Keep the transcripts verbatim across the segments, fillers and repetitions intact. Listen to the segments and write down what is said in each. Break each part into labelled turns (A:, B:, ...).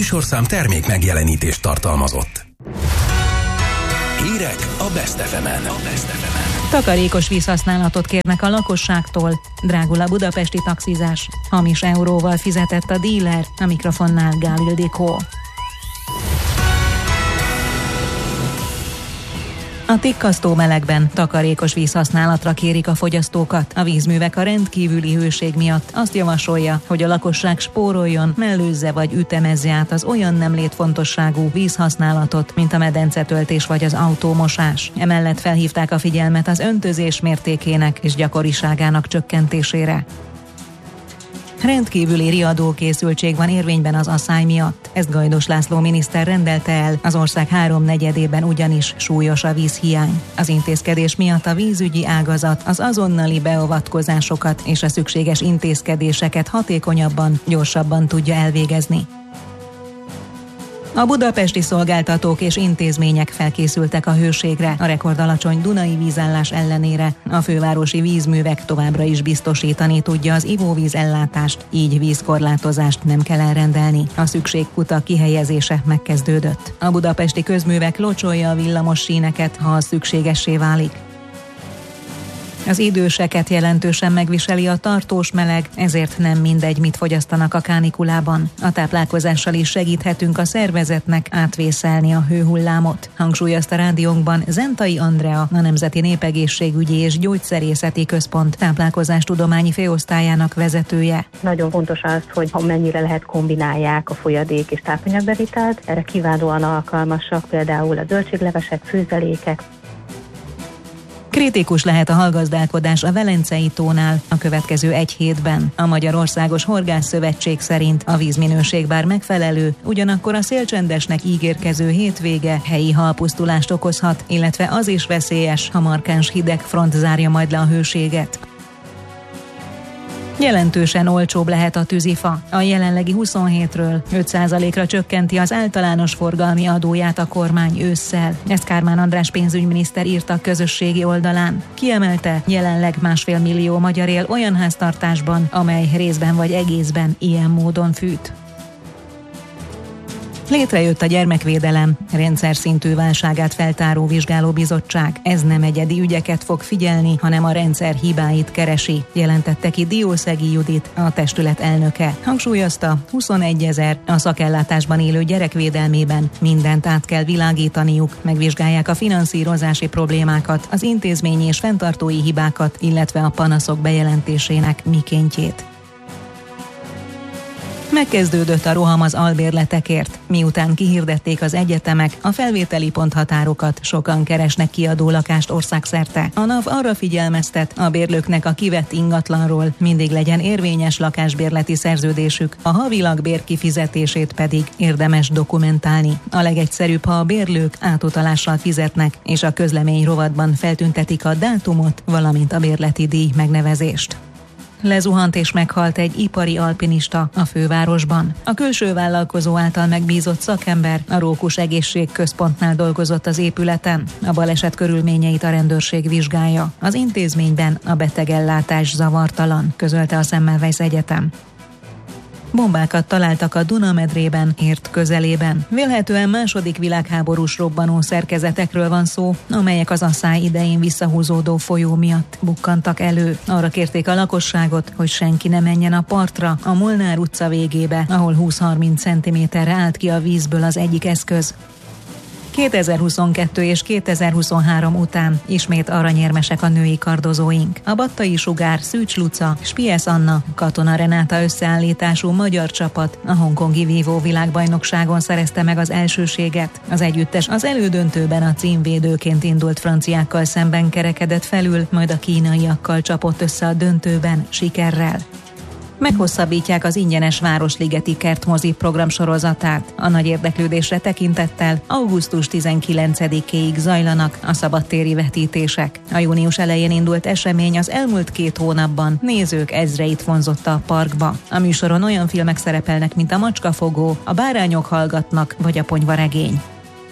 A: műsorszám termék megjelenítést tartalmazott. Hírek a Best ef emen.
B: Takarékos vízhasználatot kérnek a lakosságtól. Drágul a budapesti taxizás. Hamis euróval fizetett a díler, a mikrofonnál Gál Ildikó. A tikkasztó melegben takarékos vízhasználatra kérik a fogyasztókat. A vízművek a rendkívüli hőség miatt azt javasolja, hogy a lakosság spóroljon, mellőzze vagy ütemezze át az olyan nem létfontosságú vízhasználatot, mint a medencetöltés vagy az autómosás. Emellett felhívták a figyelmet az öntözés mértékének és gyakoriságának csökkentésére. Rendkívüli riadókészültség van érvényben az asszály miatt. Ezt Gajdos László miniszter rendelte el, az ország háromnegyedében ugyanis súlyos a vízhiány. Az intézkedés miatt a vízügyi ágazat az azonnali beavatkozásokat és a szükséges intézkedéseket hatékonyabban, gyorsabban tudja elvégezni. A budapesti szolgáltatók és intézmények felkészültek a hőségre. A rekordalacsony Dunai vízállás ellenére a fővárosi vízművek továbbra is biztosítani tudja az ivóvíz ellátást, így vízkorlátozást nem kell elrendelni. A szükségkutak kihelyezése megkezdődött. A budapesti közművek locsolja a villamos síneket, ha az szükségessé válik. Az időseket jelentősen megviseli a tartós meleg, ezért nem mindegy, mit fogyasztanak a kánikulában. A táplálkozással is segíthetünk a szervezetnek átvészelni a hőhullámot, hangsúlyozta rádiónkban Zentai Andrea, a Nemzeti Népegészségügyi és Gyógyszerészeti Központ táplálkozástudományi főosztályának vezetője.
C: Nagyon fontos az, hogy ha mennyire lehet kombinálják a folyadék és tápanyagbevitelt, erre kiválóan alkalmasak például a zöldséglevesek, főzelékek.
B: Kritikus lehet a halgazdálkodás a Velencei tónál a következő egy hétben. A Magyarországos Horgászszövetség szerint a vízminőség bár megfelelő, ugyanakkor a szélcsendesnek ígérkező hétvége helyi halpusztulást okozhat, illetve az is veszélyes, ha markáns hideg front zárja majd le a hőséget. Jelentősen olcsóbb lehet a tűzifa. A jelenlegi huszonhétről öt százalékra csökkenti az általános forgalmi adóját a kormány ősszel. Ezt Kármán András pénzügyminiszter írta a közösségi oldalán. Kiemelte, jelenleg másfél millió magyar él olyan háztartásban, amely részben vagy egészben ilyen módon fűt. Létrejött a gyermekvédelem rendszer szintű válságát feltáró vizsgálóbizottság. Ez nem egyedi ügyeket fog figyelni, hanem a rendszer hibáit keresi, jelentette ki Diószegi Judit, a testület elnöke. Hangsúlyozta, huszonegyezer a szakellátásban élő gyerekvédelmében mindent át kell világítaniuk, megvizsgálják a finanszírozási problémákat, az intézményi és fenntartói hibákat, illetve a panaszok bejelentésének mikéntjét. Megkezdődött a roham az albérletekért. Miután kihirdették az egyetemek a felvételi ponthatárokat, sokan keresnek kiadó lakást országszerte. A NAV arra figyelmeztet, a bérlőknek a kivett ingatlanról mindig legyen érvényes lakásbérleti szerződésük, a havi lakbér kifizetését pedig érdemes dokumentálni. A legegyszerűbb, ha a bérlők átutalással fizetnek, és a közlemény rovatban feltüntetik a dátumot, valamint a bérleti díj megnevezést. Lezuhant és meghalt egy ipari alpinista a fővárosban. A külső vállalkozó által megbízott szakember a Rókus Egészségközpontnál dolgozott az épületen. A baleset körülményeit a rendőrség vizsgálja. Az intézményben a betegellátás zavartalan, közölte a Semmelweis Egyetem. Bombákat találtak a Duna-medrében, Érd közelében. Vélhetően második világháborús robbanó szerkezetekről van szó, amelyek az asszály idején visszahúzódó folyó miatt bukkantak elő. Arra kérték a lakosságot, hogy senki ne menjen a partra, a Molnár utca végébe, ahol húsz-harminc centiméterre állt ki a vízből az egyik eszköz. kétezer-huszonkettő és kétezer-huszonhárom után ismét aranyérmesek a női kardozóink. A Battai Sugár, Szűcs Luca, Spiesz Anna, Katona Renáta összeállítású magyar csapat a hongkongi vívó világbajnokságon szerezte meg az elsőséget. Az együttes az elődöntőben a címvédőként indult franciákkal szemben kerekedett felül, majd a kínaiakkal csapott össze a döntőben sikerrel. Meghosszabbítják az ingyenes Városligeti Kertmozi program sorozatát. A nagy érdeklődésre tekintettel augusztus tizenkilencedikéig zajlanak a szabadtéri vetítések. A június elején indult esemény az elmúlt két hónapban nézők ezreit vonzotta a parkba. A műsoron olyan filmek szerepelnek, mint a Macskafogó, a Bárányok hallgatnak vagy a Ponyvaregény.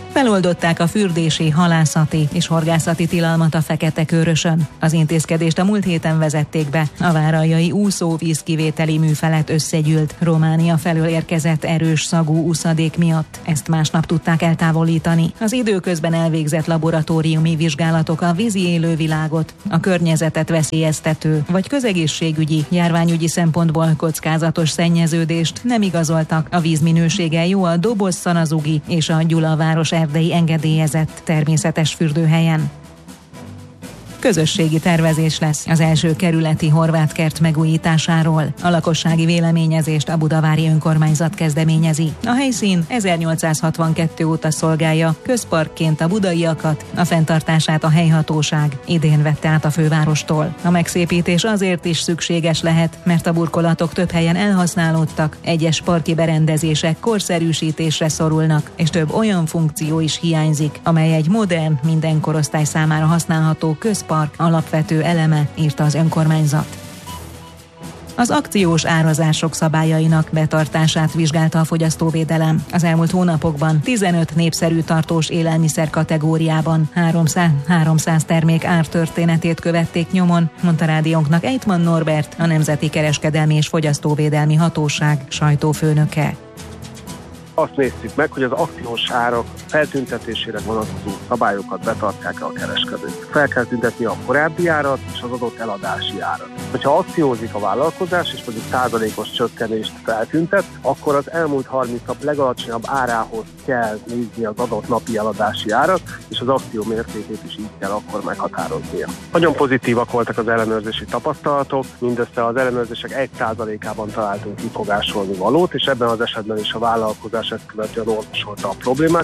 B: Feloldották a fürdési, halászati és horgászati tilalmat a Fekete-Körösön. Az intézkedést a múlt héten vezették be. A váraljai úszóvízkivételi mű felett összegyűlt Románia felől érkezett erős szagú úszadék miatt. Ezt másnap tudták eltávolítani. Az időközben elvégzett laboratóriumi vizsgálatok a vízi élővilágot, a környezetet veszélyeztető vagy közegészségügyi, járványügyi szempontból kockázatos szennyeződést nem igazoltak. A víz minősége jó a Doboz-Szanazugi és a Gyulaváros erdei engedélyezett természetes fürdőhelyen. Közösségi tervezés lesz az első kerületi horvátkert megújításáról. A lakossági véleményezést a budavári önkormányzat kezdeményezi. A helyszín ezernyolcszázhatvankettő óta szolgálja közparkként a budaiakat, a fenntartását a helyhatóság idén vette át a fővárostól. A megszépítés azért is szükséges lehet, mert a burkolatok több helyen elhasználódtak, egyes parki berendezések korszerűsítésre szorulnak, és több olyan funkció is hiányzik, amely egy modern, minden korosztály számára használható közpark alapvető eleme, írta az önkormányzat. Az akciós árazások szabályainak betartását vizsgálta a fogyasztóvédelem. Az elmúlt hónapokban tizenöt népszerű tartós élelmiszer kategóriában háromszáz, háromszáz termék ártörténetét követték nyomon, mondta rádiónknak Ejtman Norbert, a Nemzeti Kereskedelmi és Fogyasztóvédelmi Hatóság sajtófőnöke.
D: Azt néztük meg, hogy az akciós árak feltüntetésére vonatkozó szabályokat betartják a kereskedők. Fel kell tüntetni a korábbi árat és az adott eladási árat. Hogyha akciózik a vállalkozás és mondjuk százalékos csökkenést feltüntet, akkor az elmúlt harminc nap legalacsonyabb árához kell nézni az adott napi eladási árat, és az akció mértékét is így kell akkor meghatároznia. Nagyon pozitívak voltak az ellenőrzési tapasztalatok, mindössze az ellenőrzések egy százalékában találtunk kifogásolni valót, és ebben az esetben is a vállalkozás ezt követően orvosolta a problémát.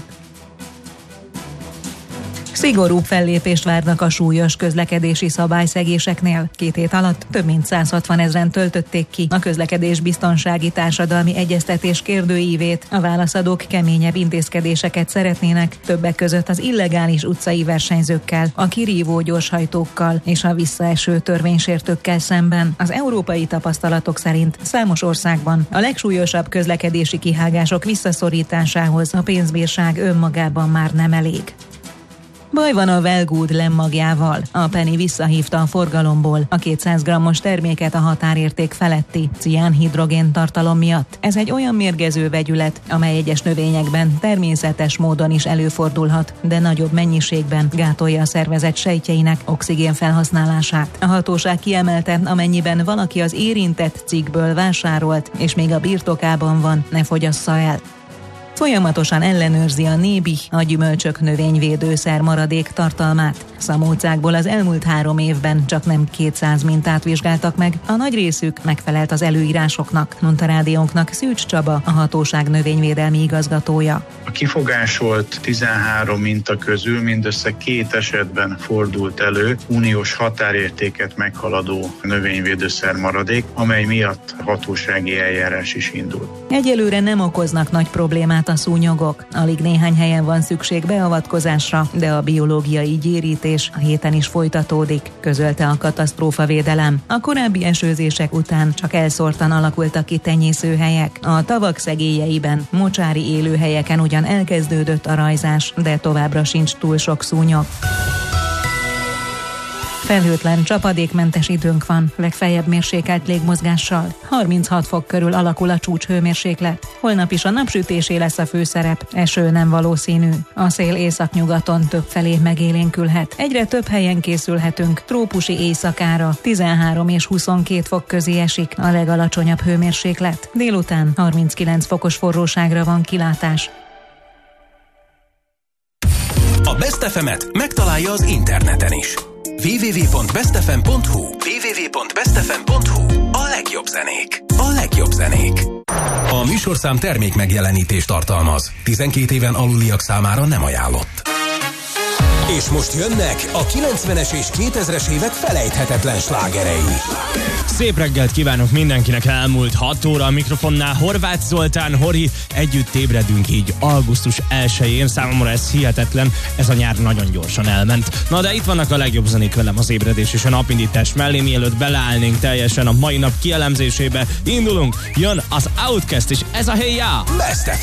B: Szigorúbb fellépést várnak a súlyos közlekedési szabályszegéseknél. Két hét alatt több mint száz hatvan ezren töltötték ki a közlekedés biztonsági társadalmi egyeztetés kérdőívét. A válaszadók keményebb intézkedéseket szeretnének, többek között az illegális utcai versenyzőkkel, a kirívó gyorshajtókkal és a visszaeső törvénysértőkkel szemben. Az európai tapasztalatok szerint számos országban a legsúlyosabb közlekedési kihágások visszaszorításához a pénzbírság önmagában már nem elég. Baj van a Wellgood lemmagjával. A Penny visszahívta a forgalomból a kétszáz grammos terméket a határérték feletti ciánhidrogén tartalom miatt. Ez egy olyan mérgező vegyület, amely egyes növényekben természetes módon is előfordulhat, de nagyobb mennyiségben gátolja a szervezet sejtjeinek oxigén felhasználását. A hatóság kiemelte, amennyiben valaki az érintett cikkből vásárolt, és még a birtokában van, ne fogyassza el. Folyamatosan ellenőrzi a Nébi a gyümölcsök növényvédőszer maradék tartalmát. Szamócákból az elmúlt három évben csak nem kétszáz mintát vizsgáltak meg, a nagy részük megfelelt az előírásoknak, mondta rádiónknak Szűcs Csaba, a hatóság növényvédelmi igazgatója.
E: A kifogásolt tizenhárom minta közül mindössze két esetben fordult elő uniós határértéket meghaladó növényvédőszer maradék, amely miatt hatósági eljárás is indult.
B: Egyelőre nem okoznak nagy problémát a szúnyogok. Alig néhány helyen van szükség beavatkozásra, de a biológiai gyérítés a héten is folytatódik, közölte a katasztrófavédelem. A korábbi esőzések után csak elszórtan alakultak ki tenyészőhelyek. A tavak szegélyeiben, mocsári élőhelyeken ugyan elkezdődött a rajzás, de továbbra sincs túl sok szúnyog. Felhőtlen, csapadékmentes időnk van, legfeljebb mérsékelt légmozgással. harminchat fok körül alakul a csúcshőmérséklet. Holnap is a napsütésé lesz a főszerep, eső nem valószínű. A szél északnyugaton többfelé megélénkülhet. Egyre több helyen készülhetünk trópusi éjszakára, tizenhárom és huszonkét fok közé esik a legalacsonyabb hőmérséklet. Délután harminckilenc fokos forróságra van kilátás.
A: A Best ef emet megtalálja az interneten is. double-u double-u double-u pont best f m pont h u double-u double-u double-u pont best f m pont h u A legjobb zenék. A legjobb zenék. A műsorszám termék megjelenítést tartalmaz. tizenkét éven aluliak számára nem ajánlott. És most jönnek a kilencvenes és kétezres évek felejthetetlen slágerei.
F: Szép reggelt kívánok mindenkinek, elmúlt hat óra a mikrofonnál Horváth Zoltán, Hori, együtt ébredünk így augusztus elsején, számomra ez hihetetlen, ez a nyár nagyon gyorsan elment. Na de itt vannak a legjobb zenék velem az ébredés és a napindítás mellé, mielőtt beleállnénk teljesen a mai nap kielemzésébe, indulunk, jön az Outcast és ez a Hey Ya!
A: Best ef